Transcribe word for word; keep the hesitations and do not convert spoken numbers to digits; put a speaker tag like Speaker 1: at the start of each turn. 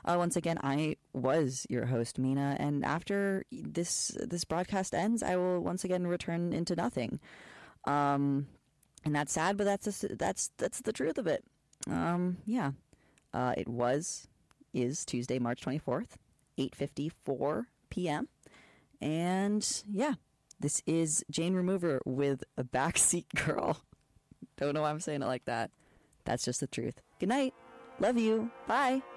Speaker 1: Uh, once again, I was your host, Mina, and after this this broadcast ends, I will once again return into nothing. Um, and that's sad, but that's just, that's that's the truth of it. Um, yeah, uh, it was is Tuesday, March twenty-fourth, eight fifty-four p.m. And yeah, this is Jane Remover with a Backseat Girl. Don't know why I'm saying it like that. That's just the truth. Good night. Love you. Bye.